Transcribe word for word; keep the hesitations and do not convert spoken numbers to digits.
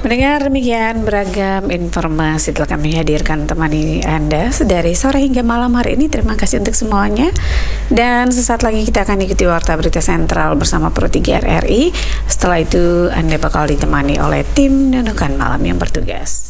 Mendengar demikian beragam informasi telah kami hadirkan temani Anda dari sore hingga malam hari ini. Terima kasih untuk semuanya. Dan sesaat lagi kita akan ikuti Warta Berita Sentral bersama Pro tiga R R I. Setelah itu Anda bakal ditemani oleh tim Nunukan Malam yang bertugas.